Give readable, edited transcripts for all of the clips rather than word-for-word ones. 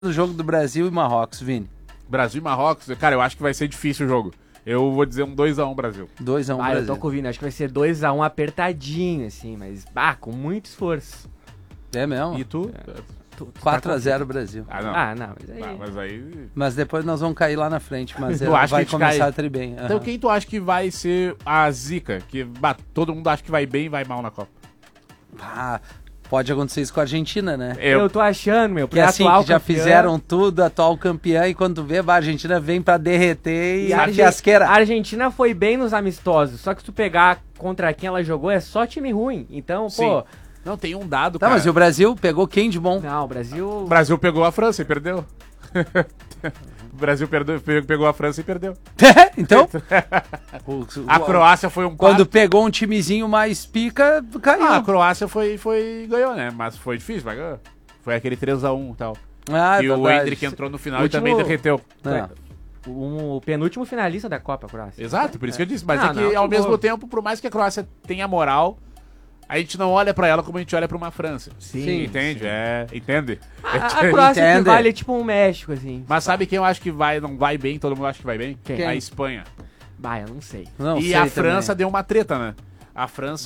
do jogo do Brasil e Marrocos, Vini? Brasil e Marrocos, cara, eu acho que vai ser difícil o jogo. Eu vou dizer um 2x1 Brasil. 2x1 Brasil. Brasil. Eu tô com o Vini, acho que vai ser 2x1 apertadinho, assim, mas com muito esforço. É mesmo? E tu? 4x0 Brasil. Não, mas aí... Mas depois nós vamos cair lá na frente, mas Tu acha vai que começar cai? a tri bem. Então quem tu acha que vai ser a zica? Que todo mundo acha que vai bem e vai mal na Copa. Pode acontecer isso com a Argentina, né? Eu tô achando, meu, porque é assim, que já fizeram tudo, atual campeã, e quando tu vê, a Argentina vem pra derreter e a fiasqueira. A Argentina foi bem nos amistosos, só que se tu pegar contra quem ela jogou, é só time ruim. Então, pô... Não, tem um dado, cara. Mas e o Brasil pegou quem de bom? Não, o Brasil... O Brasil pegou a França e perdeu. O Brasil pegou a França e perdeu. Então? A Croácia foi um Quando pegou um timezinho mais pica, caiu. A Croácia ganhou, né? Mas foi difícil, mas ganhou. Foi aquele 3x1 e tal. E o Endrick entrou no final e também derreteu. O penúltimo finalista da Copa, a Croácia. Exato, por isso que eu disse. Mas ao mesmo tempo, por mais que a Croácia tenha moral, a gente não olha pra ela como a gente olha pra uma França. Sim. Entende? Sim. Entende? A Croácia equivale é tipo um México, assim. Mas sabe quem eu acho que não vai bem, todo mundo acha que vai bem? Quem? A Espanha. Eu não sei. E a França deu uma treta, né? A França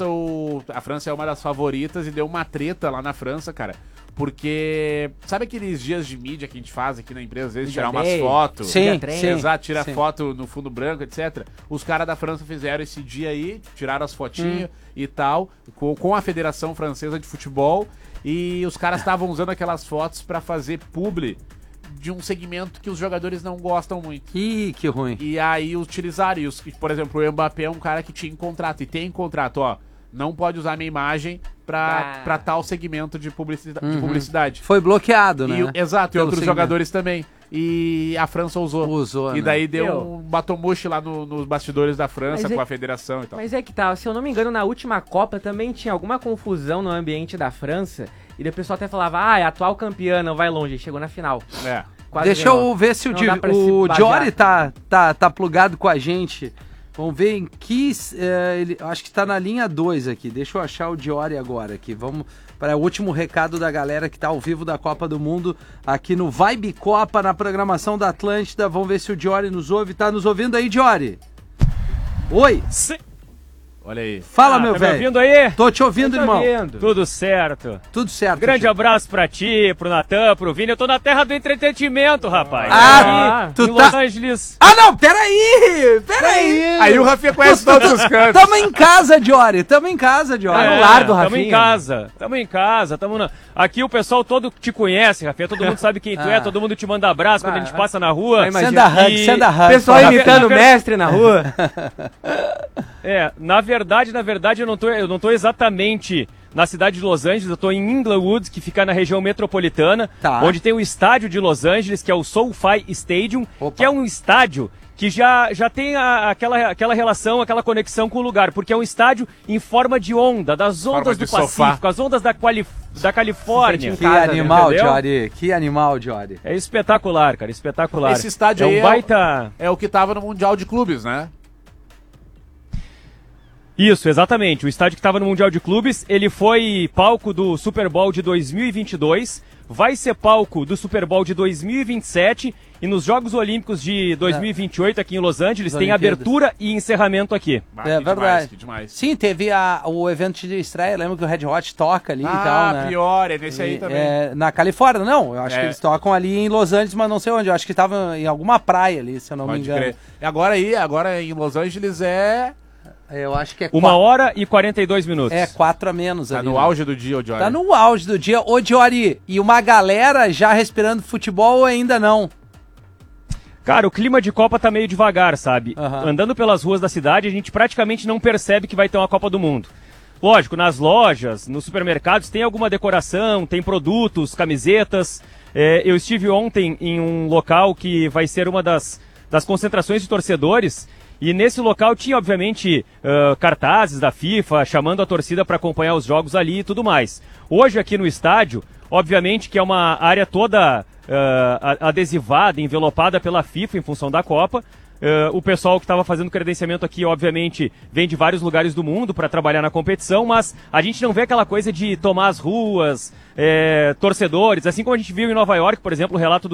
é uma das favoritas e deu uma treta lá na França, cara. Porque, sabe aqueles dias de mídia que a gente faz aqui na empresa, às vezes tirar umas fotos? Sim. Exato, tira foto no fundo branco, etc. Os caras da França fizeram esse dia aí, tiraram as fotinhas e tal, com a Federação Francesa de Futebol, e os caras estavam usando aquelas fotos pra fazer publi de um segmento que os jogadores não gostam muito. Que ruim. E aí utilizaram, por exemplo, o Mbappé é um cara que tinha contrato, e tem contrato, não pode usar minha imagem pra tal segmento de publicidade. Foi bloqueado, né? Exato, e outros jogadores também. E a França usou, e daí deu um batomushi lá nos bastidores da França com a federação e tal. Mas é que tá, se eu não me engano, na última Copa também tinha alguma confusão no ambiente da França, e daí o pessoal até falava, é atual campeã, não vai longe, chegou na final. Deixa eu ver se o Diori tá plugado com a gente. Vamos ver em que... acho que tá na linha 2 aqui. Deixa eu achar o Diori agora aqui. Vamos para o último recado da galera que tá ao vivo da Copa do Mundo aqui no Vibe Copa, na programação da Atlântida. Vamos ver se o Diori nos ouve. Tá nos ouvindo aí, Diori? Oi? Sim. Olha aí. Fala, meu velho. Tá me ouvindo aí? Tô te ouvindo, irmão. Tudo certo. Tudo certo. Grande abraço pra ti, pro Natan, pro Vini. Eu tô na terra do entretenimento, rapaz. Tu em Los Angeles. Não, peraí. Aí o Rafinha conhece todos os cantos. Tamo em casa, Diori. Tá no lar do Rafinha. Tamo em casa. Aqui o pessoal todo te conhece, Rafinha. Todo mundo sabe quem tu é, todo mundo te manda abraço quando a gente passa na rua. Senda hug. Pessoal imitando o mestre na rua. Na verdade, eu não tô exatamente na cidade de Los Angeles, eu tô em Inglewood, que fica na região metropolitana, onde tem o estádio de Los Angeles, que é o SoFi Stadium, que é um estádio que já tem aquela relação, aquela conexão com o lugar, porque é um estádio em forma de onda, das ondas do Pacífico, as ondas da Califórnia. Que animal, Diori. Que animal, Diori. É espetacular, cara, espetacular. Esse estádio aí é o que tava no Mundial de Clubes, né? Isso, exatamente. O estádio que estava no Mundial de Clubes, ele foi palco do Super Bowl de 2022, vai ser palco do Super Bowl de 2027 e nos Jogos Olímpicos de 2028 aqui em Los Angeles tem abertura e encerramento aqui. É verdade. Que demais. Sim, teve o evento de estreia, lembra que o Red Hot toca ali e tal, né? Pior, é nesse aí também. Na Califórnia, não, eu acho que eles tocam ali em Los Angeles, mas não sei onde, eu acho que estava em alguma praia ali, se eu não me engano. Crer. Agora em Los Angeles eu acho que é 1h42. 4 a menos ali. Tá no auge do dia, ô Diori. Tá no auge do dia. Ô, Diori, e uma galera já respirando futebol ou ainda não? Cara, o clima de Copa tá meio devagar, sabe? Andando pelas ruas da cidade, a gente praticamente não percebe que vai ter uma Copa do Mundo. Lógico, nas lojas, nos supermercados, tem alguma decoração, tem produtos, camisetas. Eu estive ontem em um local que vai ser uma das concentrações de torcedores. E nesse local tinha, obviamente, cartazes da FIFA, chamando a torcida para acompanhar os jogos ali e tudo mais. Hoje aqui no estádio, obviamente que é uma área toda adesivada, envelopada pela FIFA em função da Copa. O pessoal que estava fazendo credenciamento aqui, obviamente, vem de vários lugares do mundo para trabalhar na competição, mas a gente não vê aquela coisa de tomar as ruas, torcedores, assim como a gente viu em Nova York, por exemplo, o relato